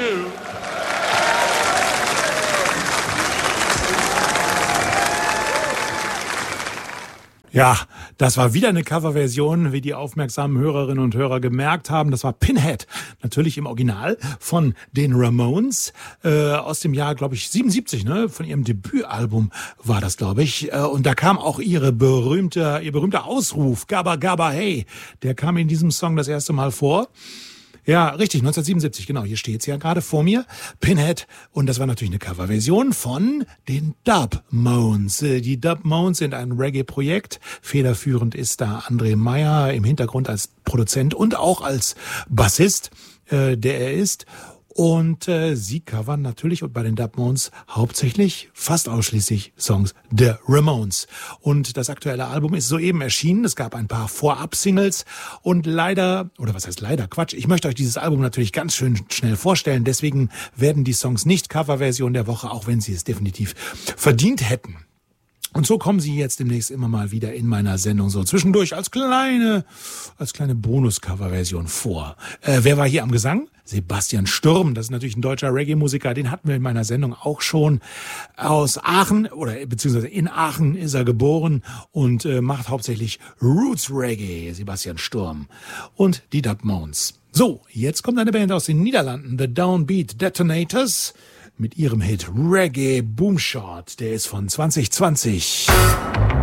you. Ja, das war wieder eine Coverversion, wie die aufmerksamen Hörerinnen und Hörer gemerkt haben. Das war Pinhead, natürlich im Original von den Ramones, aus dem Jahr, glaube ich, 77, ne? Von ihrem Debütalbum war das, glaube ich. Und da kam auch ihr berühmter Ausruf, Gabba Gabba Hey, der kam in diesem Song das erste Mal vor. Ja, richtig, 1977, genau, hier steht's ja gerade vor mir, Pinhead, und das war natürlich eine Coverversion von den Dub Moans. Die Dub Moans sind ein Reggae-Projekt, federführend ist da André Meyer im Hintergrund als Produzent und auch als Bassist, der er ist. Und sie covern natürlich bei den Dub Moans hauptsächlich, fast ausschließlich Songs der Ramones. Und das aktuelle Album ist soeben erschienen. Es gab ein paar Vorab-Singles und leider, oder was heißt leider, Quatsch, ich möchte euch dieses Album natürlich ganz schön schnell vorstellen. Deswegen werden die Songs nicht Coverversion der Woche, auch wenn sie es definitiv verdient hätten. Und so kommen sie jetzt demnächst immer mal wieder in meiner Sendung so zwischendurch als kleine Bonus-Cover-Version vor. Wer war hier am Gesang? Sebastian Sturm, das ist natürlich ein deutscher Reggae-Musiker, den hatten wir in meiner Sendung auch schon. Aus Aachen, oder beziehungsweise in Aachen ist er geboren und macht hauptsächlich Roots Reggae, Sebastian Sturm. Und die Dub Moans. So, jetzt kommt eine Band aus den Niederlanden, The Downbeat Detonators, mit ihrem Hit Reggae Boomshot. Der ist von 2020.